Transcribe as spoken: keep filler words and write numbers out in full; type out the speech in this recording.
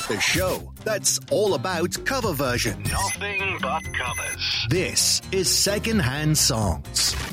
The show that's all about cover versions. Nothing but covers. This is Secondhand Songs.